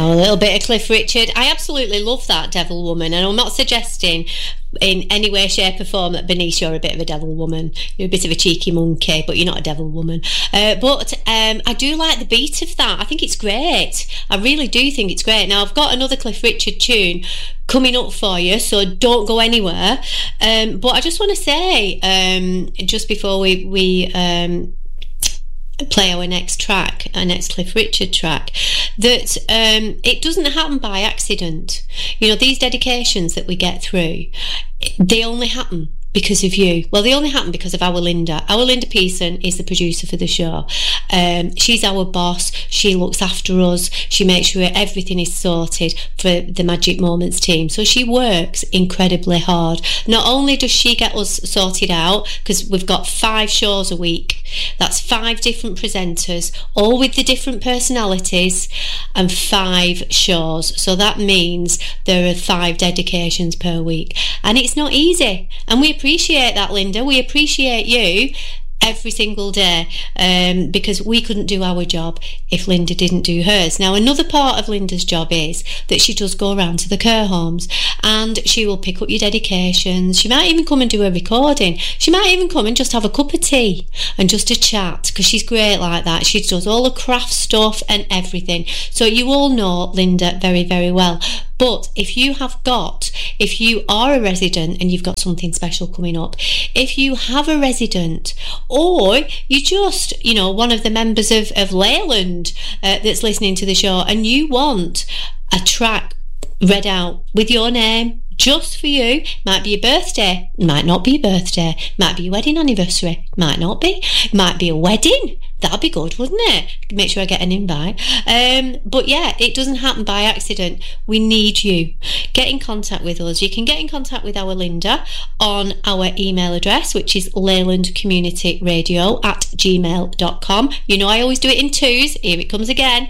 a little bit of Cliff Richard. I absolutely love that Devil Woman, and I'm not suggesting in any way, shape or form that Bernice, you're a bit of a devil woman. You're a bit of a cheeky monkey, but you're not a devil woman. But I do like the beat of that. I think it's great. I really do think it's great. Now, I've got another Cliff Richard tune coming up for you, so don't go anywhere. But I just want to say, just before we play our next track, our next Cliff Richard track, that it doesn't happen by accident. You know, these dedications that we get through, they only happen because of you. Well, they only happen because of our Linda. Our Linda Pearson is the producer for the show. She's our boss. She looks after us. She makes sure everything is sorted for the Magic Moments team. So she works incredibly hard. Not only does she get us sorted out, because we've got 5 shows a week. That's 5 different presenters, all with the different personalities, and 5 shows. So that means there are 5 dedications per week. And it's not easy. And we appreciate that, Linda. We appreciate you every single day, because we couldn't do our job if Linda didn't do hers. Now, another part of Linda's job is that she does go around to the care homes and she will pick up your dedications. She might even come and do a recording. She might even come and just have a cup of tea and just a chat, because she's great like that. She does all the craft stuff and everything. So you all know Linda very, very well. But if you are a resident and you've got something special coming up, if you have a resident, or you just, one of the members of Leyland that's listening to the show, and you want a track read out with your name, just for you, might be your birthday, might not be your birthday, might be your wedding anniversary, might not be, might be a wedding. That'd be good, wouldn't it? Make sure I get an invite. But yeah, it doesn't happen by accident. We need you. Get in contact with us. You can get in contact with our Linda on our email address, which is leylandcommunityradio@gmail.com. You know I always do it in 2s. Here it comes again.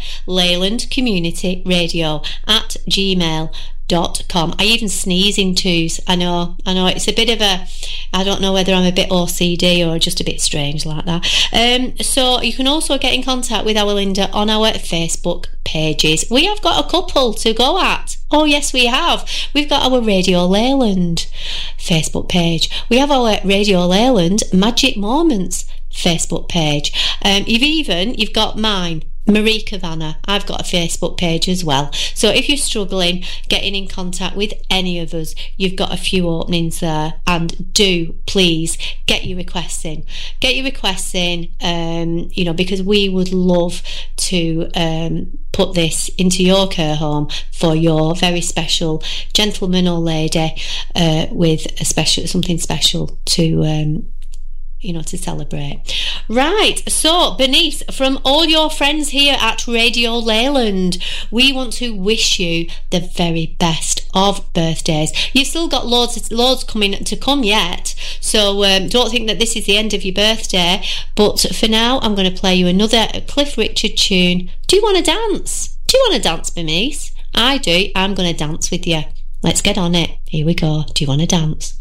leylandcommunityradio@gmail.com. I even sneeze in 2s. I know it's a bit of I don't know whether I'm a bit OCD or just a bit strange like that. So you can also get in contact with our Linda on our Facebook pages. We have got a couple to go at. Oh yes, we have. We've got our Radio Leyland Facebook page. We have our Radio Leyland Magic Moments Facebook page. You've got mine, Marie Kavanagh. I've got a Facebook page as well. So if you're struggling getting in contact with any of us, you've got a few openings there, and do please get your requests in. Because we would love to put this into your care home for your very special gentleman or lady with something special to celebrate. Right, so Bernice, from all your friends here at Radio Leyland, we want to wish you the very best of birthdays. You've still got loads coming to come yet, so don't think that this is the end of your birthday. But for now, I'm going to play you another Cliff Richard tune. Do you want to dance? Bernice? I do. I'm going to dance with you. Let's get on it. Here we go. Do you want to dance?